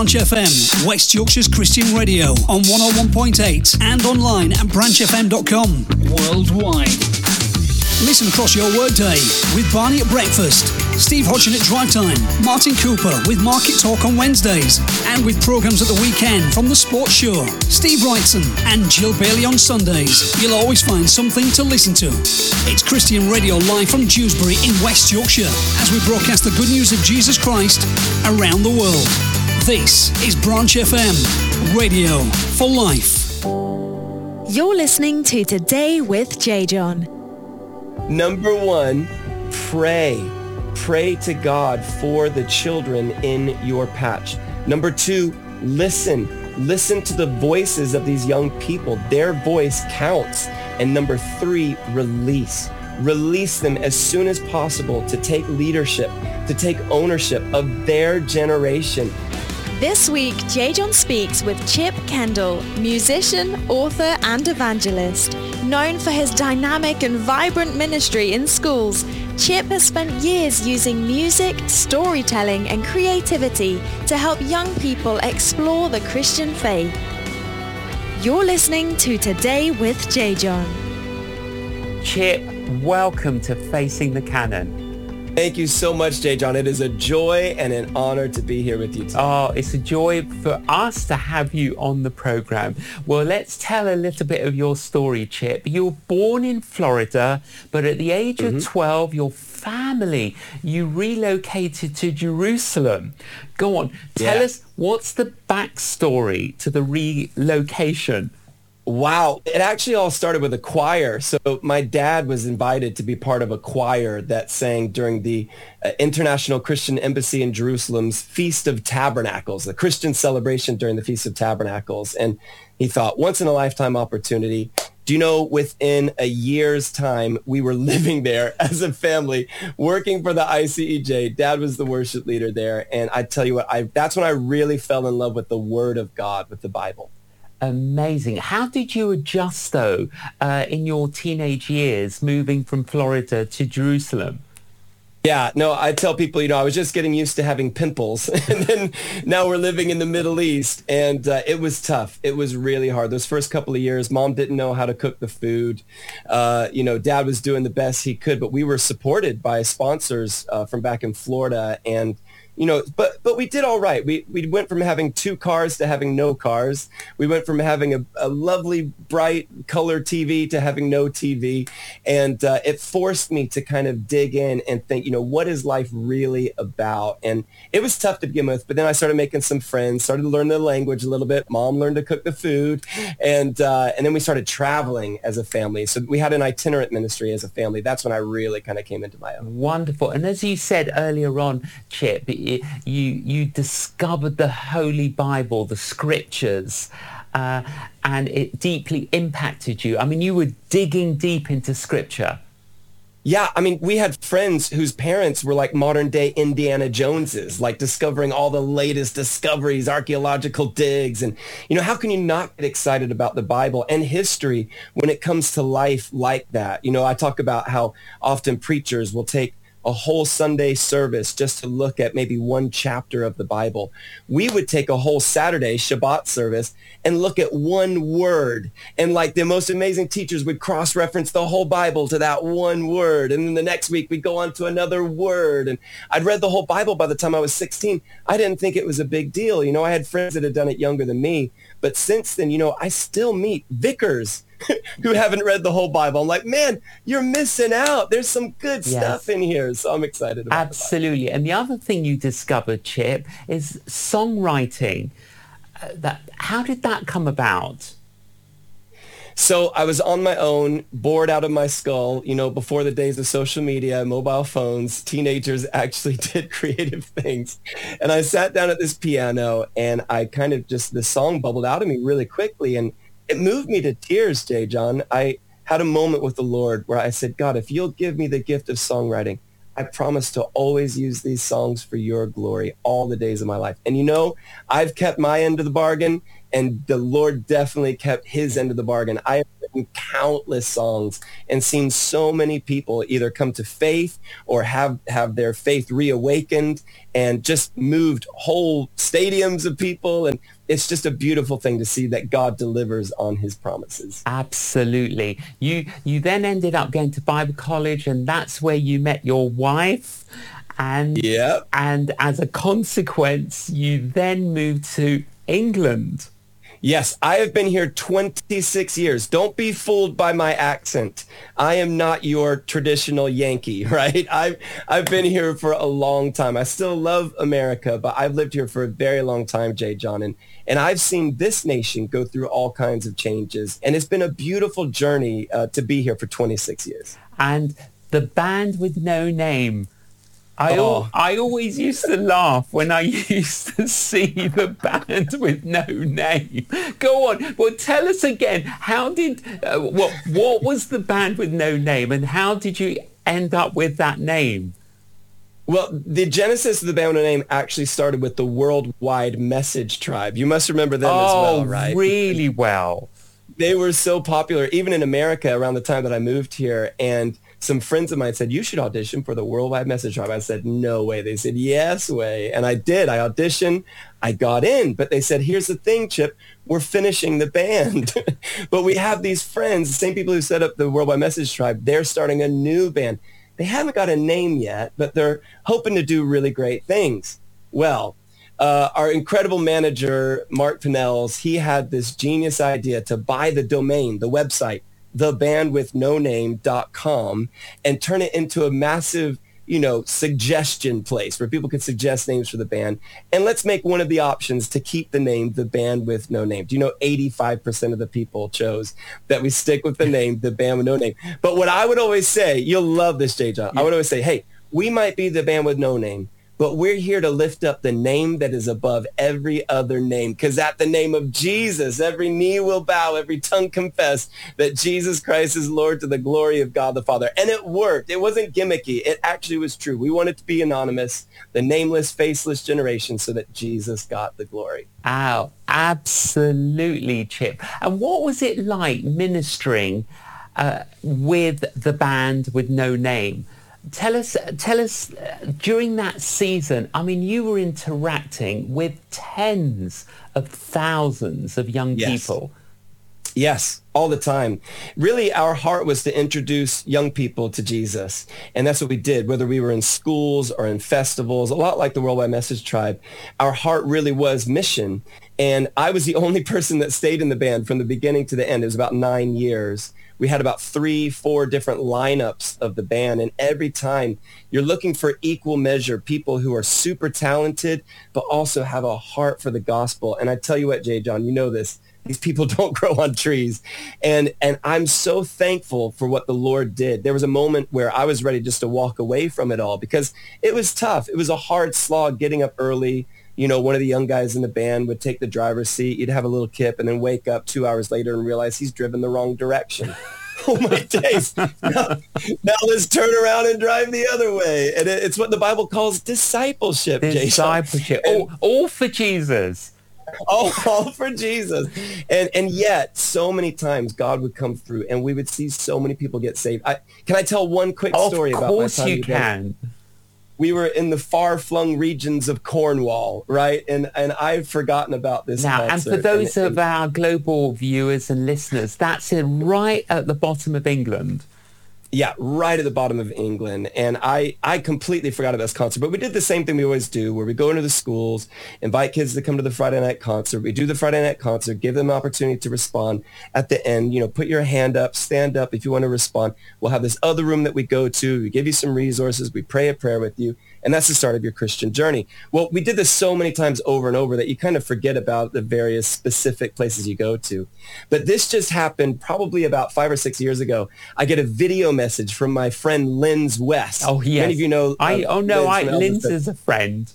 Branch FM, West Yorkshire's Christian radio on 101.8 and online at branchfm.com. Worldwide. Listen across your workday with Barney at breakfast, Steve Hodgson at drive time, Martin Cooper with Market Talk on Wednesdays, and with programmes at the weekend from The Sports Show, Steve Wrightson and Jill Bailey on Sundays. You'll always find something to listen to. It's Christian Radio live from Dewsbury in West Yorkshire as we broadcast the good news of Jesus Christ around the world. This is Branch FM, radio for life. You're listening to Today with J. John. Number one, pray. Pray to God for the children in your patch. Number two, listen. Listen to the voices of these young people. Their voice counts. And number three, release. Release them as soon as possible to take leadership, to take ownership of their generation. This week, J. John speaks with Chip Kendall, musician, author, and evangelist. Known for his dynamic and vibrant ministry in schools, Chip has spent years using music, storytelling, and creativity to help young people explore the Christian faith. You're listening to Today with J. John. Chip, welcome to Facing the Canon. Thank you so much, J. John. It is a joy and an honor to be here with you today. Oh, it's a joy for us to have you on the program. Well, let's tell a little bit of your story, Chip. You were born in Florida, but at the age of 12, your family, you relocated to Jerusalem. Go on, tell us, what's the backstory to the relocation? Wow. It actually all started with a choir. So my dad was invited to be part of a choir that sang during the International Christian Embassy in Jerusalem's Feast of Tabernacles, the Christian celebration during the Feast of Tabernacles. And he thought, once in a lifetime opportunity. Do you know, within a year's time, we were living there as a family, working for the ICEJ. Dad was the worship leader there. And I tell you what, that's when I really fell in love with the Word of God, with the Bible. Amazing. How did you adjust, though, in your teenage years, moving from Florida to Jerusalem? Yeah, no, I tell people, I was just getting used to having pimples. And then now we're living in the Middle East. And it was tough. It was really hard. Those first couple of years, Mom didn't know how to cook the food. Dad was doing the best he could. But we were supported by sponsors from back in Florida. And but we did all right. We went from having 2 cars to having no cars. We went from having a lovely, bright color TV to having no TV. And it forced me to kind of dig in and think, what is life really about? And it was tough to begin with, but then I started making some friends, started to learn the language a little bit. Mom learned to cook the food. And then we started traveling as a family. So we had an itinerant ministry as a family. That's when I really kind of came into my own. Wonderful. And as you said earlier on, Chip, you discovered the Holy Bible, the scriptures, and it deeply impacted you. I mean, you were digging deep into scripture. Yeah, I mean, we had friends whose parents were like modern day Indiana Joneses, like discovering all the latest discoveries, archaeological digs. And, how can you not get excited about the Bible and history when it comes to life like that? I talk about how often preachers will take a whole Sunday service just to look at maybe one chapter of the Bible. We would take a whole Saturday Shabbat service and look at one word. And like the most amazing teachers would cross-reference the whole Bible to that one word. And then the next week we'd go on to another word. And I'd read the whole Bible by the time I was 16. I didn't think it was a big deal. I had friends that had done it younger than me. But since then, I still meet vicars who haven't read the whole Bible. I'm like, man, you're missing out. There's some good stuff in here. So I'm excited about it. Absolutely. And the other thing you discovered, Chip, is songwriting. How did that come about? So I was on my own, bored out of my skull, before the days of social media, mobile phones. Teenagers actually did creative things. And I sat down at this piano and I kind of the song bubbled out of me really quickly. And it moved me to tears, J. John. I had a moment with the Lord where I said, God, if you'll give me the gift of songwriting, I promise to always use these songs for your glory all the days of my life. And I've kept my end of the bargain, and the Lord definitely kept his end of the bargain. I have written countless songs and seen so many people either come to faith or have their faith reawakened and just moved whole stadiums of people. And it's just a beautiful thing to see that God delivers on his promises. Absolutely. You then ended up going to Bible college, and that's where you met your wife. And as a consequence, you then moved to England. Yes, I have been here 26 years. Don't be fooled by my accent. I am not your traditional Yankee, right? I've been here for a long time. I still love America, but I've lived here for a very long time, J. John. And I've seen this nation go through all kinds of changes. And it's been a beautiful journey to be here for 26 years. And the band with no name. I always used to laugh when I used to see the band with no name. Go on. Well, tell us again. How did what was the band with no name, and how did you end up with that name? Well, the genesis of the band with no name actually started with the Worldwide Message Tribe. You must remember them as well, right? Oh, really well. They were so popular, even in America, around the time that I moved here. And some friends of mine said, you should audition for the Worldwide Message Tribe. I said, no way. They said, yes way. And I did. I auditioned. I got in. But they said, here's the thing, Chip. We're finishing the band. But we have these friends, the same people who set up the Worldwide Message Tribe. They're starting a new band. They haven't got a name yet, but they're hoping to do really great things. Well, our incredible manager, Mark Pinnells, he had this genius idea to buy the domain, the website, thebandwithnoname.com, and turn it into a massive, suggestion place where people could suggest names for the band. And let's make one of the options to keep the name, The Band with No Name. Do you know 85% of the people chose that we stick with the name, The Band with No Name? But what I would always say, you'll love this, J. John. Yeah. I would always say, hey, we might be the band with no name, but we're here to lift up the name that is above every other name. Because at the name of Jesus, every knee will bow, every tongue confess that Jesus Christ is Lord to the glory of God the Father. And it worked. It wasn't gimmicky. It actually was true. We wanted to be anonymous, the nameless, faceless generation, so that Jesus got the glory. Oh, absolutely, Chip. And what was it like ministering with the band with no name? Tell us, during that season, I mean, you were interacting with tens of thousands of young people. Yes, all the time. Really, our heart was to introduce young people to Jesus. And that's what we did, whether we were in schools or in festivals, a lot like the Worldwide Message Tribe. Our heart really was mission. And I was the only person that stayed in the band from the beginning to the end. It was about 9 years. We had about 3-4 different lineups of the band. And every time you're looking for equal measure, people who are super talented, but also have a heart for the gospel. And I tell you what, J. John, you know this. These people don't grow on trees. And I'm so thankful for what the Lord did. There was a moment where I was ready just to walk away from it all because it was tough. It was a hard slog getting up early. One of the young guys in the band would take the driver's seat. You'd have a little kip and then wake up 2 hours later and realize he's driven the wrong direction. Oh, my days. Now let's turn around and drive the other way. And it's what the Bible calls discipleship, Discipleship. All for Jesus. All for Jesus. And yet, so many times, God would come through and we would see so many people get saved. Can I tell one quick story about my time? Of course you can. We were in the far-flung regions of Cornwall, right? And I've forgotten about this now, concert. And for those of our global viewers and listeners, that's right at the bottom of England. Yeah, right at the bottom of England. And I completely forgot about this concert. But we did the same thing we always do, where we go into the schools, invite kids to come to the Friday night concert. We do the Friday night concert, give them an opportunity to respond. At the end, put your hand up, stand up if you want to respond. We'll have this other room that we go to. We give you some resources. We pray a prayer with you. And that's the start of your Christian journey. Well, we did this so many times over and over that you kind of forget about the various specific places you go to. But this just happened probably about 5 or 6 years ago. I get a video message from my friend Linz West. Oh, yes. Many of you know. Linz is a friend.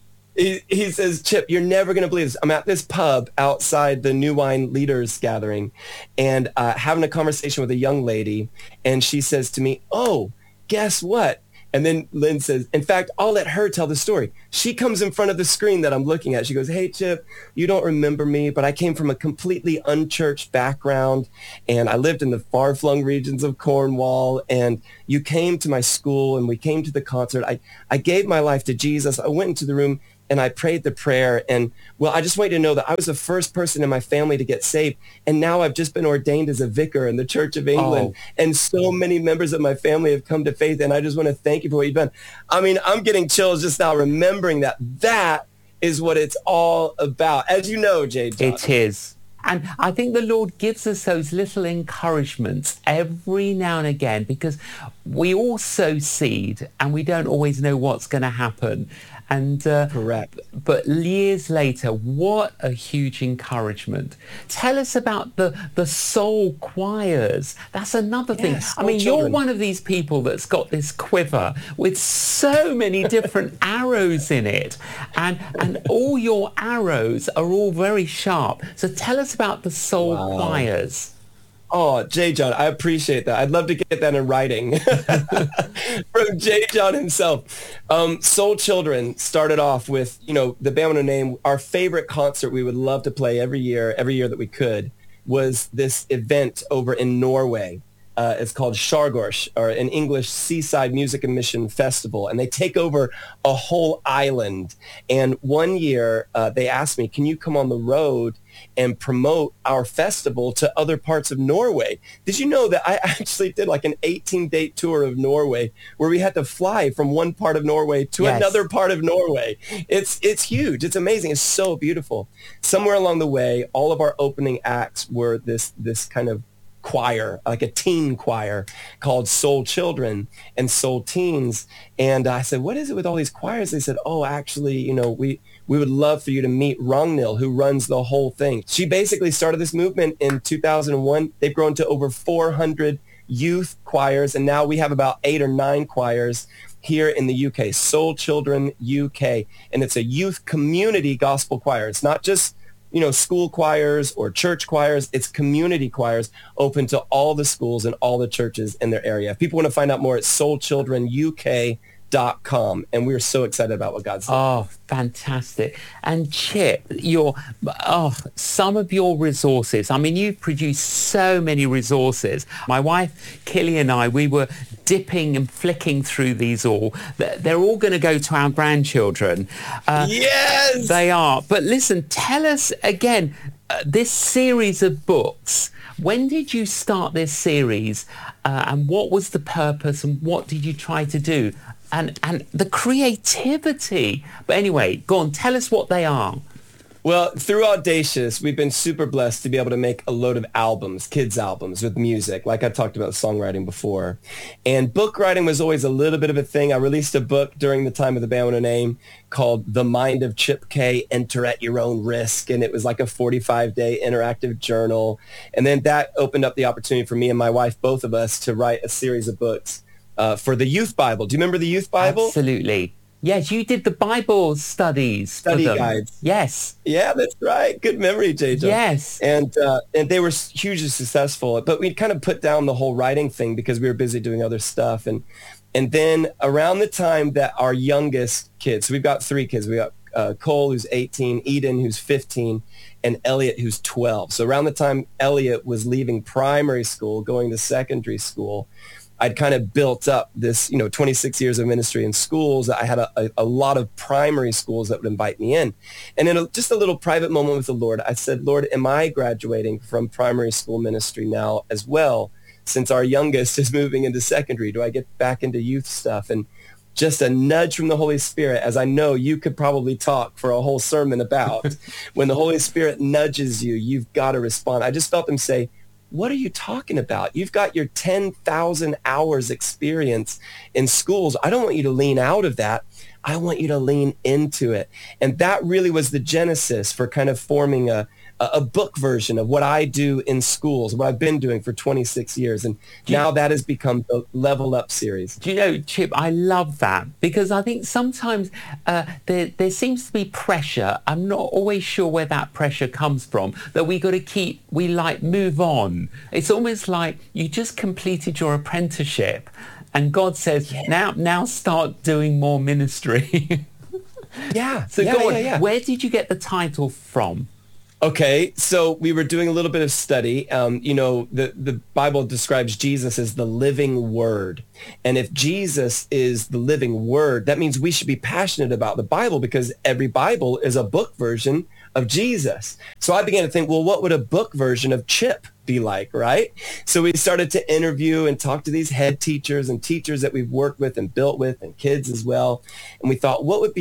He says, Chip, you're never going to believe this. I'm at this pub outside the New Wine Leaders Gathering and having a conversation with a young lady. And she says to me, oh, guess what? And then Lynn says, in fact, I'll let her tell the story. She comes in front of the screen that I'm looking at. She goes, hey, Chip, you don't remember me, but I came from a completely unchurched background, and I lived in the far-flung regions of Cornwall, and you came to my school, and we came to the concert. I gave my life to Jesus. I went into the room, and I prayed the prayer. And, well, I just want you to know that I was the first person in my family to get saved. And now I've just been ordained as a vicar in the Church of England. Oh. And so many members of my family have come to faith. And I just want to thank you for what you've done. I mean, I'm getting chills just now remembering that. That is what it's all about. As you know, J. John. It is. And I think the Lord gives us those little encouragements every now and again, because we all sow seed and we don't always know what's going to happen. And correct. But years later, what a huge encouragement. Tell us about the soul choirs. That's another thing. Yes, I mean, children. You're one of these people that's got this quiver with so many different arrows in it. And all your arrows are all very sharp. So tell us about the soul choirs. Oh, J. John, I appreciate that. I'd love to get that in writing from J. John himself. Soul Children started off with, the Bama name. Our favorite concert we would love to play every year that we could, was this event over in Norway. It's called Skjærgårds, or in English, Seaside Music and Mission Festival. And they take over a whole island. And one year they asked me, can you come on the road and promote our festival to other parts of Norway? Did you know that I actually did like an 18-day tour of Norway where we had to fly from one part of Norway to another part of Norway? It's huge. It's amazing. It's so beautiful. Somewhere along the way, all of our opening acts were this kind of choir, like a teen choir called Soul Children and Soul Teens. And I said, what is it with all these choirs? They said, oh, actually, we would love for you to meet Ragnhild, who runs the whole thing. She basically started this movement in 2001. They've grown to over 400 youth choirs, and now we have about 8 or 9 choirs here in the UK, Soul Children UK. And it's a youth community gospel choir. It's not just school choirs or church choirs. It's community choirs open to all the schools and all the churches in their area. If people want to find out more, it's soulchildrenuk.com. And we're so excited about what God's doing. Oh, fantastic. And Chip, some of your resources. I mean, you've produced so many resources. My wife, Killy, and I, we were dipping and flicking through these all. They're all going to go to our grandchildren. Yes! They are. But listen, tell us again, this series of books, when did you start this series? And what was the purpose and what did you try to do? And the creativity. But anyway, go on, tell us what they are. Well, through Audacious, we've been super blessed to be able to make a load of albums, kids albums with music, like I talked about songwriting before. And book writing was always a little bit of a thing. I released a book during the time of the Band with a Name called The Mind of Chip K, Enter at Your Own Risk. And it was like a 45-day interactive journal. And then that opened up the opportunity for me and my wife, both of us, to write a series of books for the Youth Bible. Do you remember the Youth Bible? Absolutely. Yes, you did the Bible studies. Study guides. Yes. Yeah, that's right. Good memory, JJ. Yes. And they were hugely successful, but we kind of put down the whole writing thing because we were busy doing other stuff. And then around the time that our youngest kids, so we've got 3 kids. We got Cole, who's 18, Eden, who's 15, and Elliot, who's 12. So around the time Elliot was leaving primary school, going to secondary school, I'd kind of built up this, 26 years of ministry in schools. I had a lot of primary schools that would invite me in. And in just a little private moment with the Lord, I said, Lord, am I graduating from primary school ministry now as well? Since our youngest is moving into secondary, do I get back into youth stuff? And just a nudge from the Holy Spirit, as I know you could probably talk for a whole sermon about. When the Holy Spirit nudges you, you've got to respond. I just felt him say, what are you talking about? You've got your 10,000 hours experience in schools. I don't want you to lean out of that. I want you to lean into it. And that really was the genesis for kind of forming a book version of what I do in schools, what I've been doing for 26 years. And now that has become the Level Up series. Do you know, Chip, I love that because I think sometimes there seems to be pressure. I'm not always sure where that pressure comes from, that we got to move on. It's almost like you just completed your apprenticeship And God says, now start doing more ministry. So go on. Where did you get the title from? Okay, so we were doing a little bit of study. The Bible describes Jesus as the living word. And if Jesus is the living word, that means we should be passionate about the Bible, because every Bible is a book version of Jesus. So I began to think, well, what would a book version of Chip be like, right? So we started to interview and talk to these head teachers and teachers that we've worked with and built with, and kids as well. And we thought, what would be